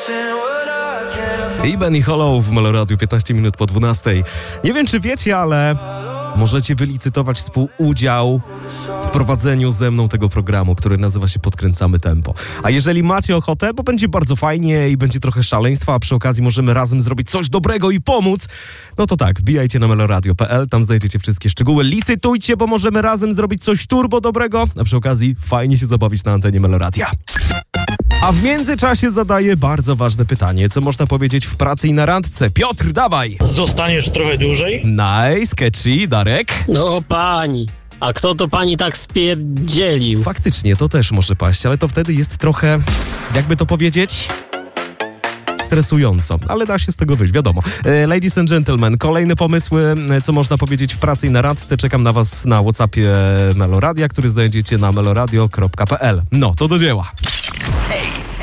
I Benny Hollow w Meloradiu 15 minut po 12. Nie wiem, czy wiecie, ale możecie wylicytować współudział w prowadzeniu ze mną tego programu, który nazywa się Podkręcamy Tempo. A jeżeli macie ochotę, bo będzie bardzo fajnie i będzie trochę szaleństwa, a przy okazji możemy razem zrobić coś dobrego i pomóc, no to tak, wbijajcie na meloradio.pl, tam znajdziecie wszystkie szczegóły. Licytujcie, bo możemy razem zrobić coś turbo dobrego, a przy okazji fajnie się zabawić na antenie Meloradia. A w międzyczasie zadaję bardzo ważne pytanie, co można powiedzieć w pracy i na randce. Piotr, dawaj! Zostaniesz trochę dłużej? Nice, catchy, Darek? No pani, a kto to pani tak spierdzielił? Faktycznie, to też może paść, ale to wtedy jest trochę, jakby to powiedzieć, stresująco, ale da się z tego wyjść, wiadomo. Ladies and gentlemen, kolejne pomysły, co można powiedzieć w pracy i na randce. Czekam na was na WhatsAppie Meloradia, który znajdziecie na meloradio.pl. No, to do dzieła.